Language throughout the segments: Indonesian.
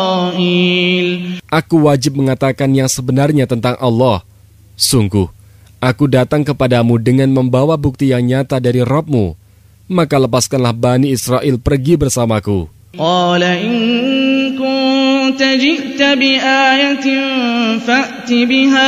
Aku wajib mengatakan yang sebenarnya tentang Allah. Sungguh, aku datang kepadamu dengan membawa bukti yang nyata dari Rabb-Mu. Maka lepaskanlah Bani Israel pergi bersamaku. Qala in kunta ji'ta bi ayatin fa'ti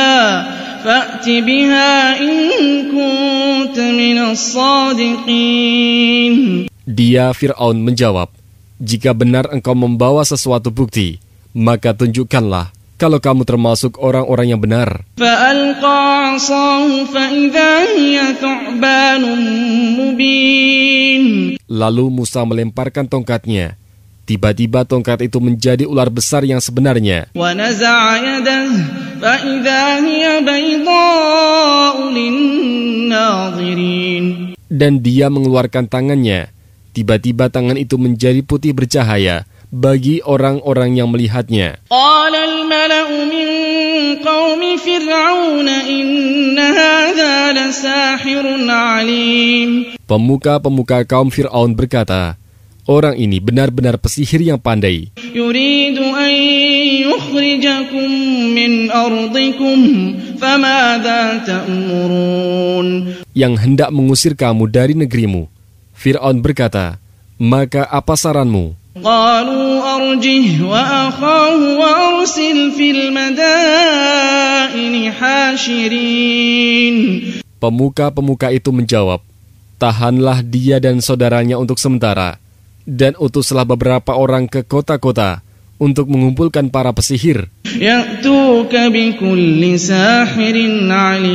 biha in kunta minas sadiqin. Dia Fir'aun menjawab, jika benar engkau membawa sesuatu bukti, maka tunjukkanlah kalau kamu termasuk orang-orang yang benar. Fa'alqa 'asahu fa'idha hiya thu'banun mubin. Lalu Musa melemparkan tongkatnya. Tiba-tiba tongkat itu menjadi ular besar yang sebenarnya. Wa naza'a yadahu fa'idha hiya baydha'u lin-nadhirin. Dan dia mengeluarkan tangannya. Tiba-tiba tangan itu menjadi putih bercahaya bagi orang-orang yang melihatnya. Qala al-mala'u min qaumi fir'aun inna hadha lasahirun 'alim. Pemuka-pemuka kaum Fir'aun berkata, orang ini benar-benar pesihir yang pandai. Yuridu an yukhrijakum min ardikum famadha ta'murun. Yang hendak mengusir kamu dari negerimu. Fir'aun berkata, maka apa saranmu? Qalu arjih wa akhahu wa arsil fil madaini hashirin. Pemuka-pemuka itu menjawab, tahanlah dia dan saudaranya untuk sementara, dan utuslah beberapa orang ke kota-kota untuk mengumpulkan para pesihir. Ya'tuka bikulli sahirin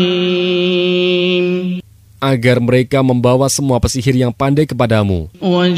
alim. Agar mereka membawa semua pesihir yang pandai kepadamu.